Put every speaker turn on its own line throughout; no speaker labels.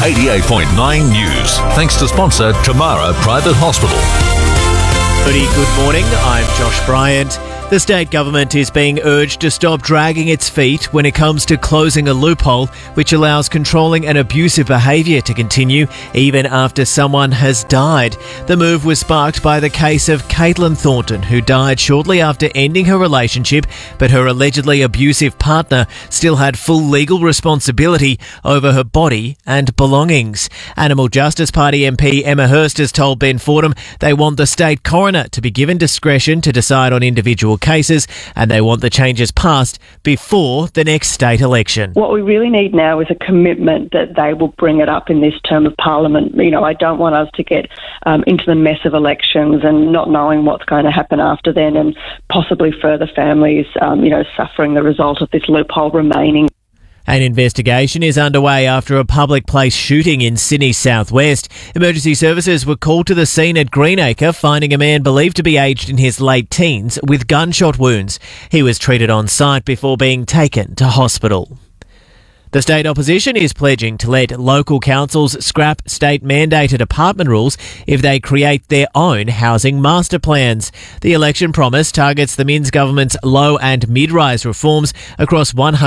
88.9 News. Thanks to sponsor Tamara Private Hospital.
Good morning, I'm Josh Bryant. The state government is being urged to stop dragging its feet when it comes to closing a loophole which allows controlling and abusive behaviour to continue even after someone has died. The move was sparked by the case of Caitlin Thornton, who died shortly after ending her relationship, but her allegedly abusive partner still had full legal responsibility over her body and belongings. Animal Justice Party MP Emma Hurst has told Ben Fordham they want the state coroner to be given discretion to decide on individual cases, and they want the changes passed before the next state election.
What we really need now is a commitment that they will bring it up in this term of Parliament. I don't want us to get into the mess of elections and not knowing what's going to happen after then, and possibly further families, suffering the result of this loophole remaining.
An investigation is underway after a public place shooting in Sydney's southwest. Emergency services were called to the scene at Greenacre, finding a man believed to be aged in his late teens with gunshot wounds. He was treated on site before being taken to hospital. The state opposition is pledging to let local councils scrap state-mandated apartment rules if they create their own housing master plans. The election promise targets the Minns government's low and mid-rise reforms across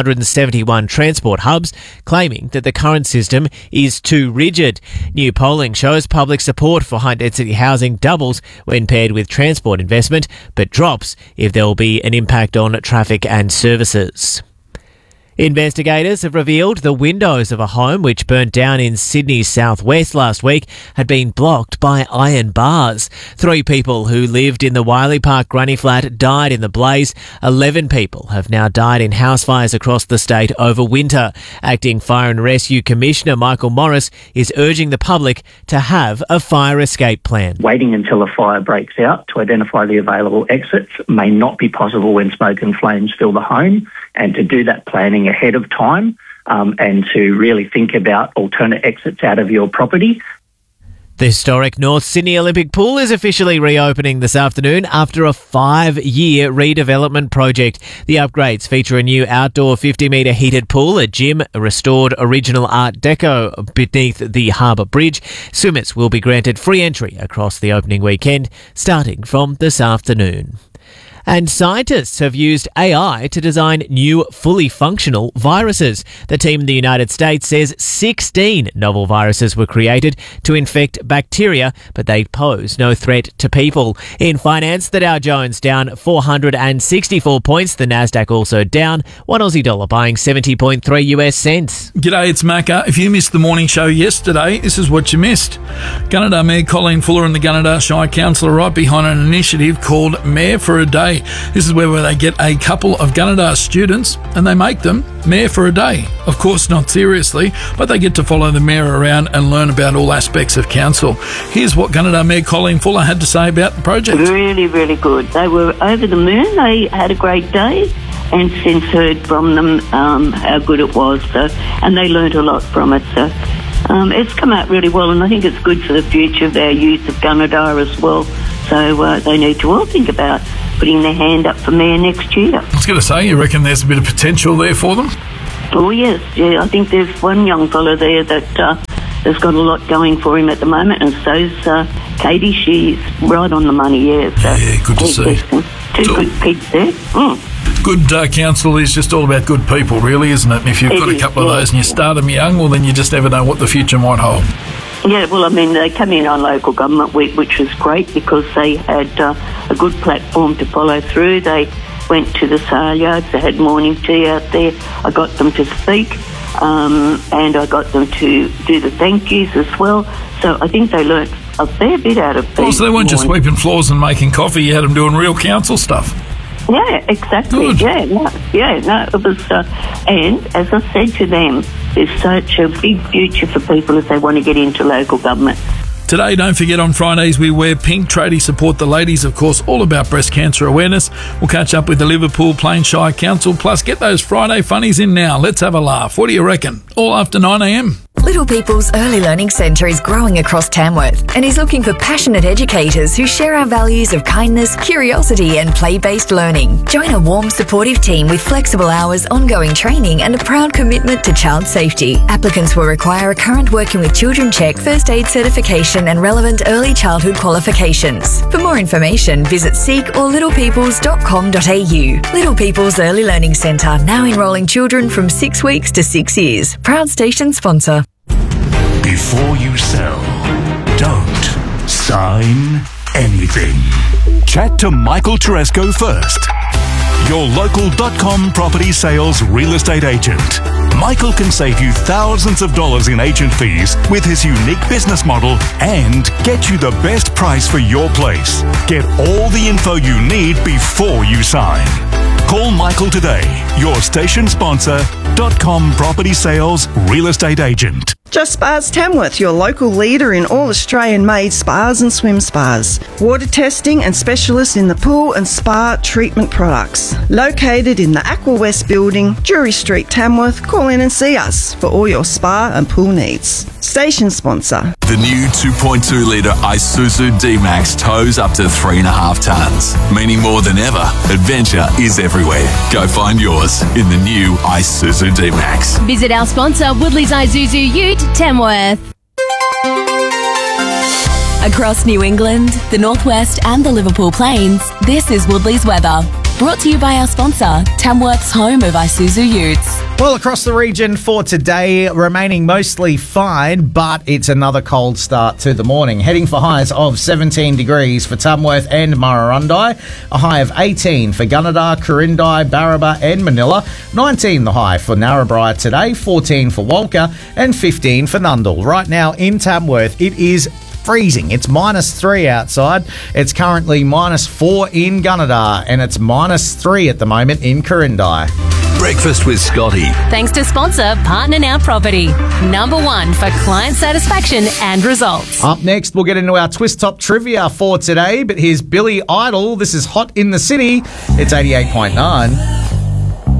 171 transport hubs, claiming that the current system is too rigid. New polling shows public support for high-density housing doubles when paired with transport investment, but drops if there will be an impact on traffic and services. Investigators have revealed the windows of a home which burnt down in Sydney's southwest last week had been blocked by iron bars. 3 people who lived in the Wiley Park granny flat died in the blaze. 11 people have now died in house fires across the state over winter. Acting Fire and Rescue Commissioner Michael Morris is urging the public to have a fire escape plan.
Waiting until a fire breaks out to identify the available exits may not be possible when smoke and flames fill the home, and to do that planning ahead of time and to really think about alternate exits out of your property.
The historic North Sydney Olympic Pool is officially reopening this afternoon after a 5-year redevelopment project. The upgrades feature a new outdoor 50-metre heated pool, a gym, a restored original Art Deco beneath the Harbour Bridge. Swimmers will be granted free entry across the opening weekend, starting from this afternoon. And scientists have used AI to design new, fully functional viruses. The team in the United States says 16 novel viruses were created to infect bacteria, but they pose no threat to people. In finance, the Dow Jones down 464 points. The Nasdaq also down. $1 Aussie buying 70.3 US cents.
G'day, it's Macca. If you missed the morning show yesterday, this is what you missed. Gunnedah Mayor Colleen Fuller and the Gunnedah Shire Council are right behind an initiative called Mayor for a Day. This is where they get a couple of Gunnedah students and they make them Mayor for a Day. Of course, not seriously, but they get to follow the Mayor around and learn about all aspects of council. Here's what Gunnedah Mayor Colleen Fuller had to say about the project.
Really, really good. They were over the moon. They had a great day and since heard from them how good it was. And they learnt a lot from it. It's come out really well, and I think it's good for the future of our youth of Gunnedah as well. So they need to all think about putting their hand up for Mayor next year.
I was going to say, you reckon there's a bit of potential there for them?
Oh, yes. Yeah, I think there's one young fellow there that has got a lot going for him at the moment, and so's Katie. She's right on the money, yeah. So
yeah, good to see.
Two good pigs there.
Good council is just all about good people, really, isn't it? And if you've got a couple of those and you start them young, well, then you just never know what the future might hold.
Yeah, well, I mean, they come in on local government week, which was great because they had a good platform to follow through. They went to the sale yards, they had morning tea out there. I got them to speak and I got them to do the thank yous as well. So I think they learnt a fair bit out of
so they weren't just sweeping floors and making coffee, you had them doing real council stuff.
Yeah, exactly.
Good.
It was, and as I said to them, there's such a big future for people if they want to get into local government.
Today, don't forget on Fridays we wear pink. Tradies support the ladies, of course, all about breast cancer awareness. We'll catch up with the Liverpool Plains Shire Council. Plus, get those Friday funnies in now. Let's have a laugh. What do you reckon? All after 9 a.m.
Little People's Early Learning Centre is growing across Tamworth and is looking for passionate educators who share our values of kindness, curiosity and play-based learning. Join a warm, supportive team with flexible hours, ongoing training and a proud commitment to child safety. Applicants will require a current Working with Children check, first aid certification and relevant early childhood qualifications. For more information, visit seek or littlepeoples.com.au. Little People's Early Learning Centre, now enrolling children from 6 weeks to 6 years. Proud station sponsor.
Before you sell, don't sign anything. Chat to Michael Teresco first. Your local .com property sales real estate agent. Michael can save you thousands of dollars in agent fees with his unique business model and get you the best price for your place. Get all the info you need before you sign. Call Michael today, your station sponsor, .com property sales real estate agent.
Just Spas Tamworth, your local leader in all Australian-made spas and swim spas. Water testing and specialists in the pool and spa treatment products. Located in the Aqua West building, Drury Street, Tamworth. Call in and see us for all your spa and pool needs. Station sponsor.
The new 2.2 litre Isuzu D-Max tows up to 3.5 tonnes, meaning more than ever, adventure is everywhere. Go find yours in the new Isuzu D-Max.
Visit our sponsor, Woodley's Isuzu Ute, Tamworth. Across New England, the Northwest and the Liverpool Plains, this is Woodley's weather. Brought to you by our sponsor, Tamworth's home of Isuzu Utes.
Well, across the region for today, remaining mostly fine, but it's another cold start to the morning. Heading for highs of 17 degrees for Tamworth and Murrurundi, a high of 18 for Gunnedah, Corindi, Barraba and Manila, 19 the high for Narrabri today, 14 for Walker and 15 for Nundle. Right now in Tamworth, it is freezing. It's -3 outside. It's currently -4 in Gunnedah and it's -3 at the moment in Corindi.
Breakfast with Scotty.
Thanks to sponsor Partner Now Property. Number 1 for client satisfaction and results.
Up next, we'll get into our Twist Top trivia for today, but here's Billy Idol. This is Hot in the City. It's 88.9.